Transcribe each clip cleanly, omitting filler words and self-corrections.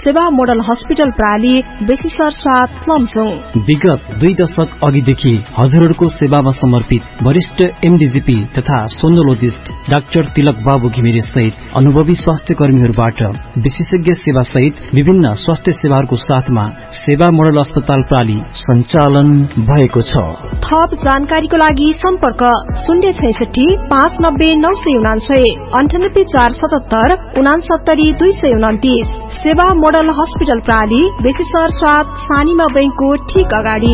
सेवा model hospital प्राली बेसिसर साथ लमजुङ। विगत 2 दशक अघिदेखि हजुरहरूको सेवामा समर्पित वरिष्ठ एमडीजीपी तथा सोनोलोजिस्ट डाक्टर तिलक बाबु घिमिरे सहित अनुभवी स्वास्थ्य कर्मीहरूबाट विशेषज्ञ सेवा सहित विभिन्न स्वास्थ्य सेवाहरूको साथमा सेवा मोडल अस्पताल प्राली सञ्चालन भएको छ। थप जानकारीको लागि सम्पर्क 066 590 999 98 477 69 229। सेवा मोडल हस्पिटल प्राली बेसिसर साथ सानीमा बैंकको ठीक अगाडि।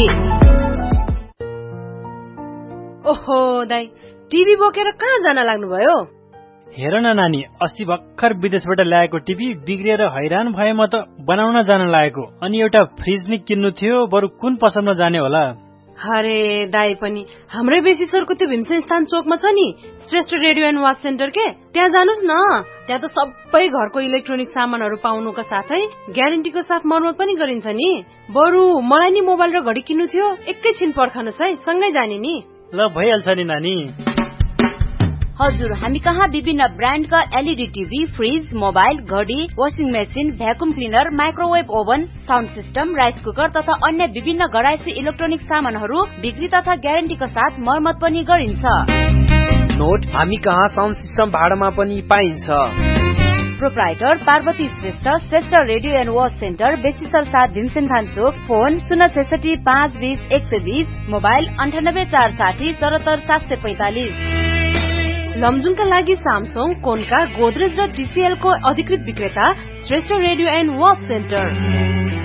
ओहो दाइ, टिभी बोकेर कहाँ जान लाग्नुभयो? हेर न नानी, अस्ति भर्खर विदेशबाट ल्याएको टिभी बिग्रिएर हैरान भए। म त बनाउन जान लागेको, अनि एउटा फ्रिज नि किन्नु थियो। बरु कुन पसलमा जाने होला? अरे दाइ पनि हाम्रै बेसिसरको त्यो भीमसेन स्थान चोकमा छ नि Shrestha radio and watch centre के, त्यहाँ जानुस् न। त्यहाँ त सबै घरको इलेक्ट्रोनिक सामानहरू पाउनुका साथै ग्यारेन्टीको साथ मर्मत पनि गरिन्छ नि। बरु मलाई नि मोबाइल र घडी किन्नु थियो, एकैछिन पर्खनुस् है, सँगै जाने नि। ल भइहाल्छ नि नानी। हजुर, हामी कहाँ विभिन्न ब्रान्डका एलईडी टिभी, फ्रिज, मोबाइल, घडी, washing machine, vacuum cleaner, microwave oven, sound system, rice cooker तथा अन्य विभिन्न घरायसी इलेक्ट्रोनिक सामानहरू बिक्री तथा ग्यारेन्टीका साथ मर्मत पनि गरिन्छ। नोट, हामी कहाँ साउन्ड सिस्टम भाडामा पनि पाइन्छ। Proprietor Parvati Shrestha, Shrestha radio and watch centre, बेसिसर साथ भीमसेन थान चोक। Phone 066 520 120, mobile 98 460 74 745। लमजुङका लागि सामसङ, कोनका, गोदरेज र टीसीएल को अधिकृत विक्रेता Shrestha radio and watch centre.